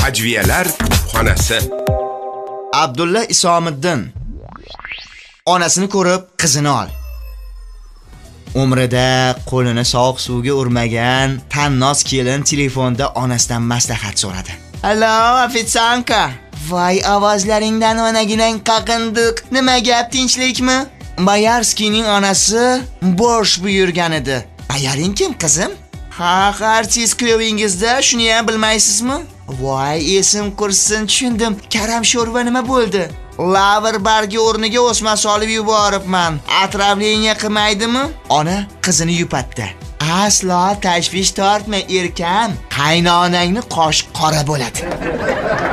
Ajviyalar kutubxonasi. Abdulla Isomiddin onasini ko'rib qizini ol. Umrida qo'lini sovuq suvga urmagan tannoz kelin telefonda onasidan maslahat so'radi. "Allo, ofitsanka. Voy, ovozlaringdan onaginang qaqindiq. Nima gap, tinchlikmi?" Bayarskining onasi bosh buyurgan edi. "Bayaring kim, qizim?" "Ha, artist kuyovingizda, shuni ham bilmaysizmi?" "Voy, esim qursin, tushundim. Karam sho'rva nima bo'ldi?" "Lavr bargi o'rniga o'sma solib yuboribman. Atravleniya qilmaydimi?" Ona qizini yupatdi. "Aslo tashvish tortma, erkam. Qaynonangni qosh qora bo'ladi."